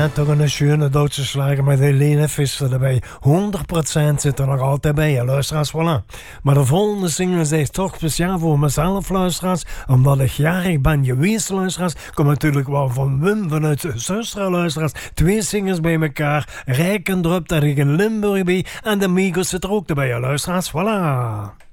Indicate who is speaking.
Speaker 1: Ja, toch een schöne Duitse slager met Helene Visser erbij. 100% zit er nog altijd bij, ja, luisteraars, voilà. Maar de volgende single is echt toch speciaal voor mezelf, luisteraars. Omdat ik jarig ben geweest, luisteraars. Komt natuurlijk wel van Wim vanuit Zustra, luisteraars. 2 singers bij elkaar. Rijk en Drup, daar ik in Limburg bij. En de Migos zit er ook erbij, ja, luisteraars, voilà.